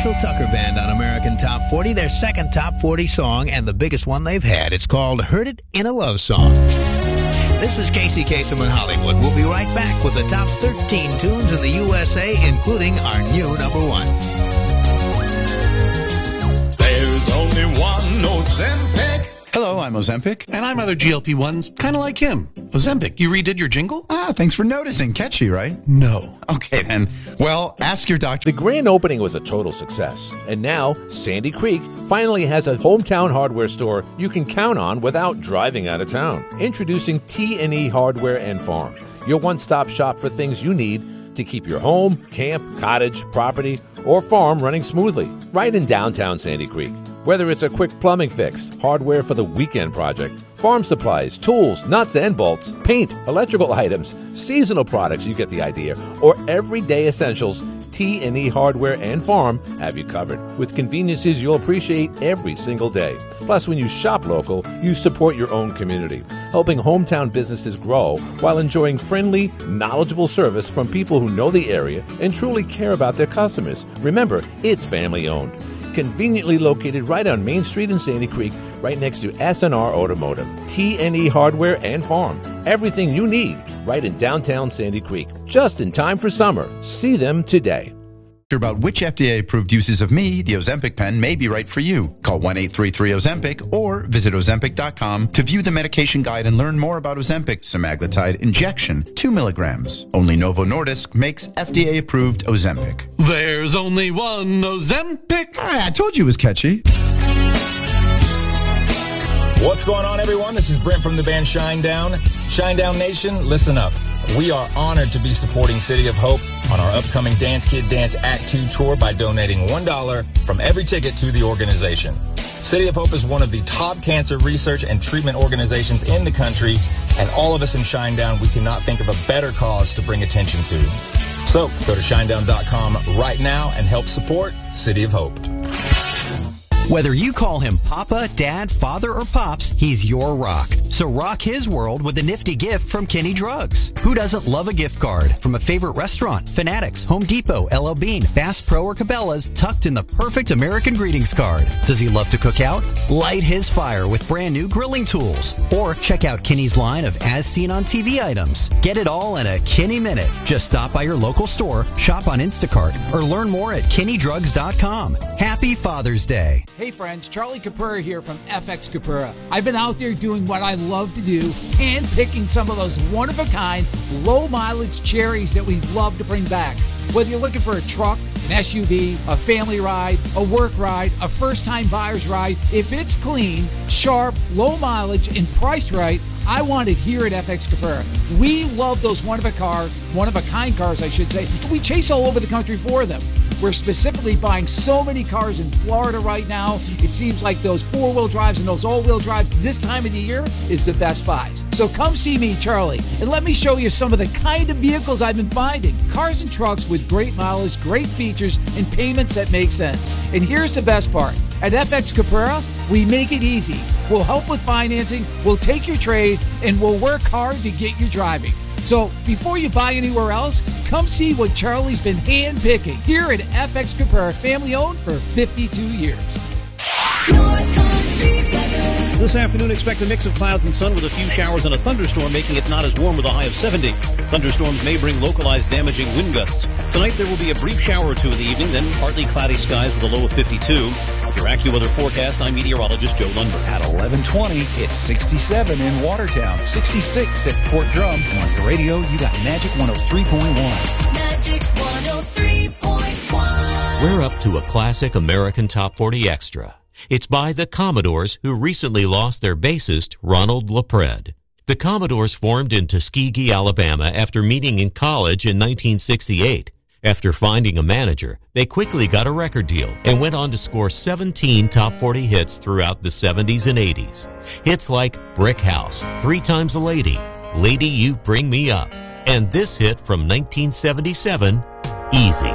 Marshall Tucker Band on American Top 40, their second Top 40 song and the biggest one they've had. It's called Heard It in a Love Song. This is Casey Kasem in Hollywood. We'll be right back with the top 13 tunes in the USA, including our new number one. There's only one Ozempic. Hello, I'm Ozempic. And I'm other GLP-1s, kind of like him. Ozempic, you redid your jingle? Thanks for noticing. Catchy, right? No. Okay, then. Well, ask your doctor. The grand opening was a total success. And now, Sandy Creek finally has a hometown hardware store you can count on without driving out of town. Introducing T&E Hardware and Farm, your one-stop shop for things you need to keep your home, camp, cottage, property, or farm running smoothly, right in downtown Sandy Creek. Whether it's a quick plumbing fix, hardware for the weekend project, farm supplies, tools, nuts and bolts, paint, electrical items, seasonal products, you get the idea, or everyday essentials, T&E Hardware and Farm have you covered with conveniences you'll appreciate every single day. Plus, when you shop local, you support your own community, helping hometown businesses grow while enjoying friendly, knowledgeable service from people who know the area and truly care about their customers. Remember, it's family-owned. Conveniently located right on Main Street in Sandy Creek, right next to SNR Automotive. T&E Hardware and Farm. Everything you need right in downtown Sandy Creek. Just in time for summer. See them today. About which FDA-approved uses of me, the Ozempic pen, may be right for you. Call 1-833-OZEMPIC or visit Ozempic.com to view the medication guide and learn more about Ozempic semaglutide injection, 2 milligrams. Only Novo Nordisk makes FDA-approved Ozempic. There's only one Ozempic. I told you it was catchy. What's going on, everyone? This is Brent from the band Shinedown. Shinedown Nation, listen up. We are honored to be supporting City of Hope on our upcoming Dance Kid Dance Act 2 tour by donating $1 from every ticket to the organization. City of Hope is one of the top cancer research and treatment organizations in the country, and all of us in Shinedown, we cannot think of a better cause to bring attention to. So go to shinedown.com right now and help support City of Hope. Whether you call him Papa, Dad, Father, or Pops, he's your rock. So rock his world with a nifty gift from Kenny Drugs. Who doesn't love a gift card from a favorite restaurant, Fanatics, Home Depot, LL Bean, Bass Pro, or Cabela's, tucked in the perfect American greetings card? Does he love to cook out? Light his fire with brand new grilling tools. Or check out Kenny's line of as seen on TV items. Get it all in a Kenny minute. Just stop by your local store, shop on Instacart, or learn more at KennyDrugs.com. Happy Father's Day. Hey friends, Charlie Capura here from FX Capura. I've been out there doing what I love to do, hand picking some of those one-of-a-kind, low-mileage cherries that we love to bring back. Whether you're looking for a truck, an SUV, a family ride, a work ride, a first-time buyer's ride, if it's clean, sharp, low mileage, and priced right, I want it here at FX Capura. We love those one-of-a-kind cars, I should say. We chase all over the country for them. We're specifically buying so many cars in Florida right now. It seems like those four-wheel drives and those all-wheel drives this time of the year is the best buys. So come see me, Charlie, and let me show you some of the kind of vehicles I've been finding. Cars and trucks with great mileage, great features, and payments that make sense. And here's the best part. At FX Capura, we make it easy. We'll help with financing, we'll take your trade, and we'll work hard to get you driving. So before you buy anywhere else, come see what Charlie's been hand-picking here at FX Capura, family-owned for 52 years. This afternoon, expect a mix of clouds and sun with a few showers and a thunderstorm, making it not as warm with a high of 70. Thunderstorms may bring localized damaging wind gusts. Tonight, there will be a brief shower or two in the evening, then partly cloudy skies with a low of 52. With your AccuWeather forecast, I'm meteorologist Joe Lundberg. At 11:20, it's 67 in Watertown, 66 at Fort Drum. And on your radio, you got Magic 103.1. Magic 103.1. We're up to a classic American Top 40 Extra. It's by the Commodores, who recently lost their bassist, Ronald LaPred. The Commodores formed in Tuskegee, Alabama after meeting in college in 1968. After finding a manager, they quickly got a record deal and went on to score 17 top 40 hits throughout the 70s and 80s. Hits like Brick House, Three Times a Lady, Lady You Bring Me Up, and this hit from 1977, Easy.